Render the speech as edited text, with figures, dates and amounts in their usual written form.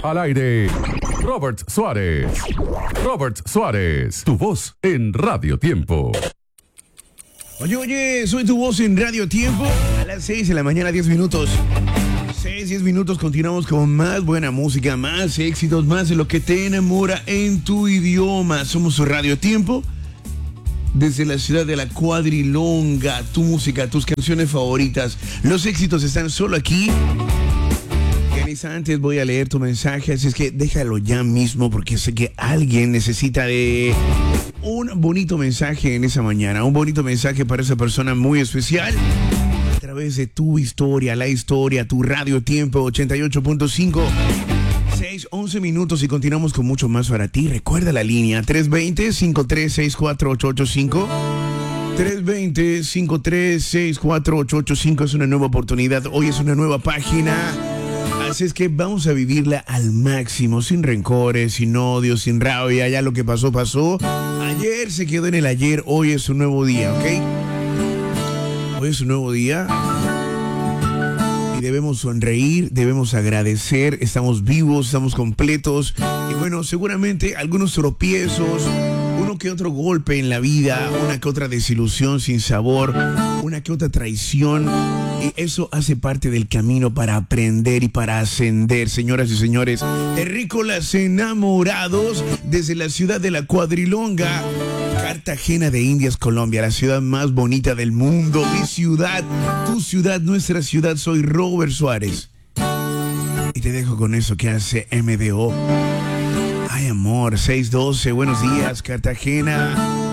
Al aire, Robert Suárez. Robert Suárez, tu voz en Radio Tiempo. Oye, soy tu voz en Radio Tiempo. A las 6 de la mañana, 10 minutos. 10 minutos, continuamos con más buena música, más éxitos, más de lo que te enamora en tu idioma. Somos su Radio Tiempo. Desde la ciudad de la Cuadrilonga, tu música, tus canciones favoritas. Los éxitos están solo aquí. Antes voy a leer tu mensaje, así es que déjalo ya mismo porque sé que alguien necesita de un bonito mensaje en esa mañana, un bonito mensaje para esa persona muy especial a través de tu historia, la historia, tu Radio Tiempo 88.5. 11 minutos y continuamos con mucho más para ti. Recuerda la línea 320-5364-885. 320-5364-885 es una nueva oportunidad. Hoy es una nueva página. Así es que vamos a vivirla al máximo, sin rencores, sin odio, sin rabia. Ya lo que pasó, pasó. Ayer se quedó en el ayer, hoy es un nuevo día, ¿ok? Hoy es un nuevo día. Y debemos sonreír, debemos agradecer. Estamos vivos, estamos completos. Y bueno, seguramente algunos tropiezos, uno que otro golpe en la vida, una que otra desilusión sin sabor, una que otra traición. Y eso hace parte del camino para aprender y para ascender, señoras y señores. Terrícolas enamorados desde la ciudad de la Cuadrilonga, Cartagena de Indias, Colombia, la ciudad más bonita del mundo. Mi ciudad, tu ciudad, nuestra ciudad. Soy Robert Suárez. Y te dejo con eso que hace MDO. Ay, amor, 612, buenos días, Cartagena.